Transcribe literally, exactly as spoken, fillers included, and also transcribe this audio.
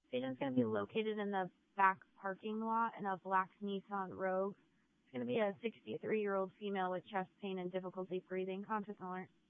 Patient's going to be located in the back parking lot in a black Nissan Rogue. It's going to be a sixty-three-year-old female with chest pain and difficulty breathing. Conscious and alert.